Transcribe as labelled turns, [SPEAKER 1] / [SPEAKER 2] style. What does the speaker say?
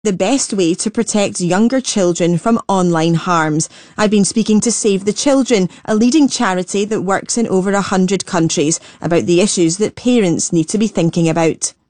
[SPEAKER 1] the best way to protect younger children from online harms. I've been speaking to Save the Children, a leading charity that works in over 100 countries, about the issues that parents need to be thinking about.